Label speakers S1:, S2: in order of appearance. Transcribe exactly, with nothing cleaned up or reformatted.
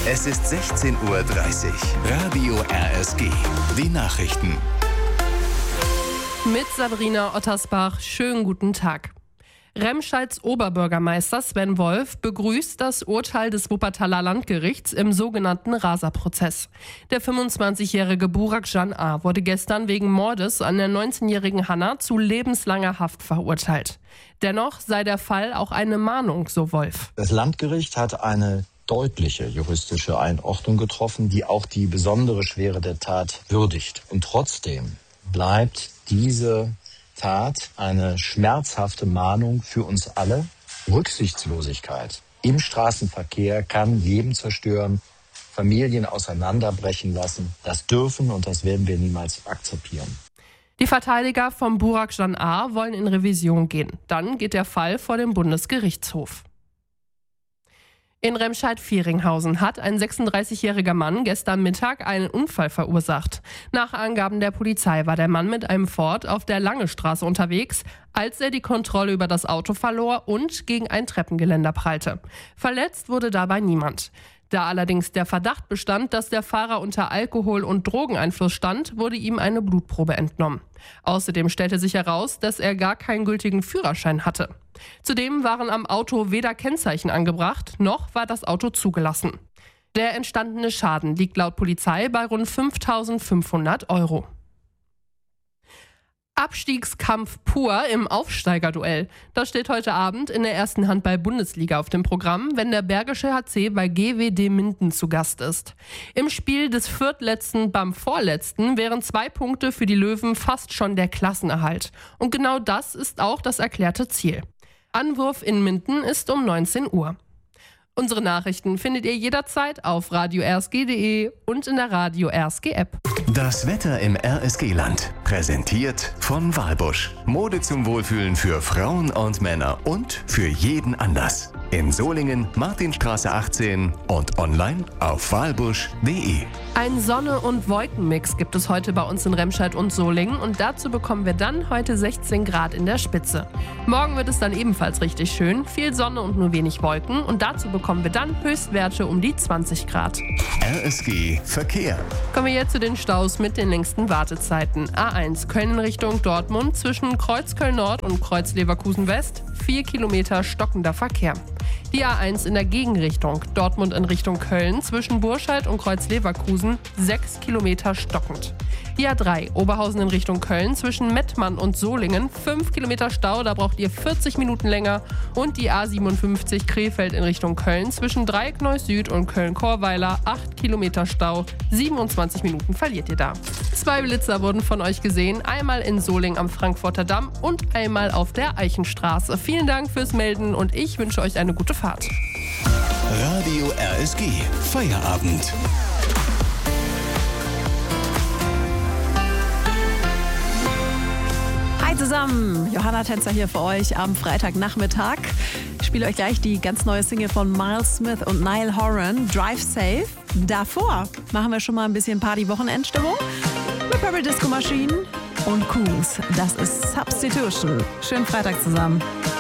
S1: Es ist sechzehn Uhr dreißig. Radio R S G. Die Nachrichten.
S2: Mit Sabrina Ottersbach. Schönen guten Tag. Remscheids Oberbürgermeister Sven Wolf begrüßt das Urteil des Wuppertaler Landgerichts im sogenannten Rasa-Prozess. Der fünfundzwanzigjährige Burak Can A. wurde gestern wegen Mordes an der neunzehnjährigen Hanna zu lebenslanger Haft verurteilt. Dennoch sei der Fall auch eine Mahnung, so Wolf.
S3: Das Landgericht hat eine deutliche juristische Einordnung getroffen, die auch die besondere Schwere der Tat würdigt. Und trotzdem bleibt diese Tat eine schmerzhafte Mahnung für uns alle. Rücksichtslosigkeit im Straßenverkehr kann Leben zerstören, Familien auseinanderbrechen lassen. Das dürfen und das werden wir niemals akzeptieren.
S2: Die Verteidiger von Burak Can A. wollen in Revision gehen. Dann geht der Fall vor dem Bundesgerichtshof. In Remscheid-Vieringhausen hat ein sechsunddreißigjähriger Mann gestern Mittag einen Unfall verursacht. Nach Angaben der Polizei war der Mann mit einem Ford auf der Langestraße unterwegs, als er die Kontrolle über das Auto verlor und gegen ein Treppengeländer prallte. Verletzt wurde dabei niemand. Da allerdings der Verdacht bestand, dass der Fahrer unter Alkohol- und Drogeneinfluss stand, wurde ihm eine Blutprobe entnommen. Außerdem stellte sich heraus, dass er gar keinen gültigen Führerschein hatte. Zudem waren am Auto weder Kennzeichen angebracht, noch war das Auto zugelassen. Der entstandene Schaden liegt laut Polizei bei rund fünftausendfünfhundert Euro. Abstiegskampf pur im Aufsteigerduell. Das steht heute Abend in der ersten Handball-Bundesliga auf dem Programm, wenn der Bergische H C bei G W D Minden zu Gast ist. Im Spiel des Viertletzten beim Vorletzten wären zwei Punkte für die Löwen fast schon der Klassenerhalt. Und genau das ist auch das erklärte Ziel. Anwurf in Minden ist um neunzehn Uhr. Unsere Nachrichten findet ihr jederzeit auf radio r s g punkt d e und in der Radio R S G App.
S1: Das Wetter im R S G-Land. Präsentiert von Walbusch. Mode zum Wohlfühlen für Frauen und Männer und für jeden Anlass. In Solingen, Martinstraße achtzehn und online auf walbusch punkt d e.
S2: Ein Sonne- und Wolkenmix gibt es heute bei uns in Remscheid und Solingen und dazu bekommen wir dann heute sechzehn Grad in der Spitze. Morgen wird es dann ebenfalls richtig schön, viel Sonne und nur wenig Wolken und dazu bekommen wir dann Höchstwerte um die zwanzig Grad.
S1: R S G Verkehr.
S2: Kommen wir jetzt zu den Staus mit den längsten Wartezeiten. A eins Köln in Richtung Dortmund zwischen Kreuzköln Nord und Kreuz Leverkusen West, vier Kilometer stockender Verkehr. Die A eins in der Gegenrichtung, Dortmund in Richtung Köln, zwischen Burscheid und Kreuz Leverkusen, sechs Kilometer stockend. Die A drei, Oberhausen in Richtung Köln, zwischen Mettmann und Solingen, fünf Kilometer Stau, da braucht ihr vierzig Minuten länger. Und die A siebenundfünfzig, Krefeld in Richtung Köln, zwischen Dreieckneuss Süd und Köln-Chorweiler, acht Kilometer Stau, siebenundzwanzig Minuten verliert ihr da. Zwei Blitzer wurden von euch gesehen, einmal in Solingen am Frankfurter Damm und einmal auf der Eichenstraße. Vielen Dank fürs Melden und ich wünsche euch eine gute Fahrt.
S1: Radio R S G Feierabend.
S4: Hi zusammen, Johanna Tänzer hier für euch am Freitagnachmittag. Ich spiele euch gleich die ganz neue Single von Miles Smith und Niall Horan, Drive Safe. Davor machen wir schon mal ein bisschen Party-Wochenendstimmung mit Purple Disco Machine und Cools. Das ist Substitution. Schönen Freitag zusammen.